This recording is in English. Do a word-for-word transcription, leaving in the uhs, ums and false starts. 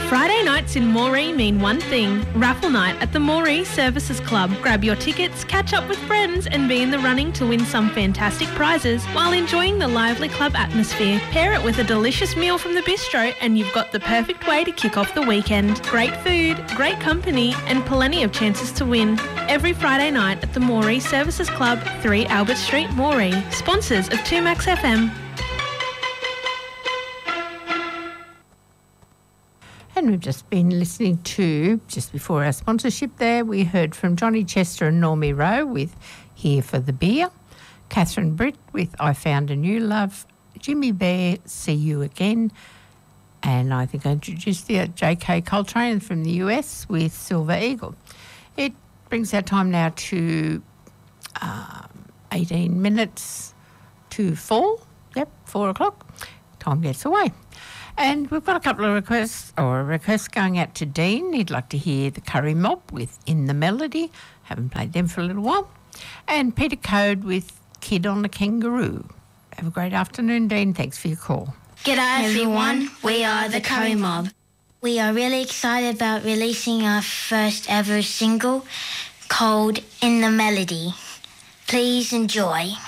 Friday nights in Moree mean one thing, raffle night at the Moree Services Club. Grab your tickets, catch up with friends and be in the running to win some fantastic prizes while enjoying the lively club atmosphere. Pair it with a delicious meal from the bistro and you've got the perfect way to kick off the weekend. Great food, great company and plenty of chances to win. Every Friday night at the Moree Services Club, three Albert Street, Moree. Sponsors of two Max F M. And we've just been listening to, just before our sponsorship there, we heard from Johnny Chester and Normie Rowe with Here for the Beer, Catherine Britt with I Found a New Love, Jimmy Bear, See You Again, and I think I introduced the J K Coltrane from the U S with Silver Eagle. It brings our time now to um, eighteen minutes to four. Yep, four o'clock. Time gets away. And we've got a couple of requests, or a request going out to Dean. He'd like to hear the Curry Mob with In the Melody. Haven't played them for a little while. And Peter Code with Kid on the Kangaroo. Have a great afternoon, Dean. Thanks for your call. G'day everyone, we are the Curry Mob. We are really excited about releasing our first ever single called In the Melody. Please enjoy.